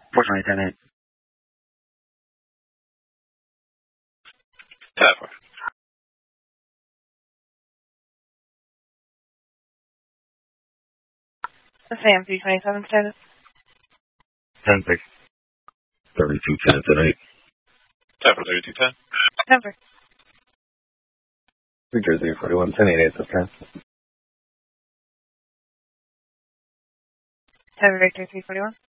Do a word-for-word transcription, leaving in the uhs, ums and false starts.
Fortunately, ten eight. Tapper. Sam three twenty-seven status. ten six. thirty-two ten tonight. Tapper thirty-two ten. Temper. Victor three forty-one, ten eight eight this time. Temper Victor three forty-one.